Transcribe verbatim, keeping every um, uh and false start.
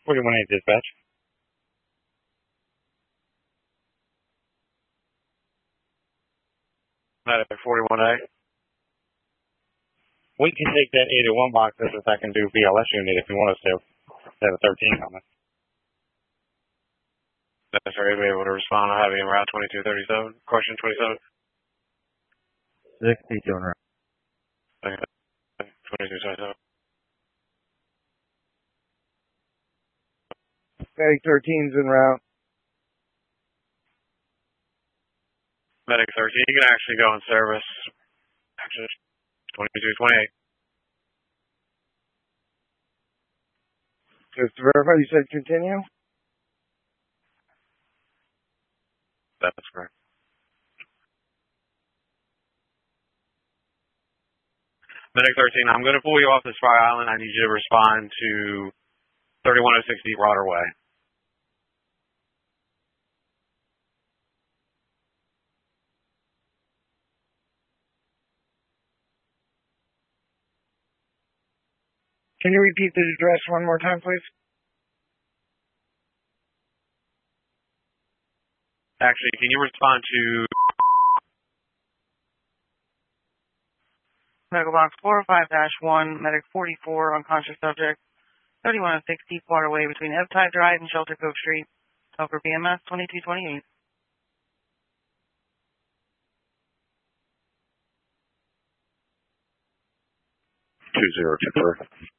forty-one eight dispatch. Medic forty-one eight. We can take that eight oh one box as if I can do B L S unit if you want us to. Have a thirteen coming. That's right, be able to respond. I'll have you in route twenty-two thirty-seven. Question twenty-seven. sixty-two en route. Okay. twenty-two twenty-seven. Medic thirteen's en route. Medic thirteen, you can actually go in service. Actually, twenty-two twenty-eight. Just to verify, you said continue? That's correct. Medic thirteen, I'm going to pull you off this Fire Island. I need you to respond to thirty-one oh six Deepwater Way. Can you repeat the address one more time, please? Actually, can you respond to Medical box four oh five dash one, medic forty-four, unconscious subject, thirty-one oh six Deepwater Way between Eptide Drive and Shelter Cove Street. Over B M S twenty-two twenty-eight. two zero two four?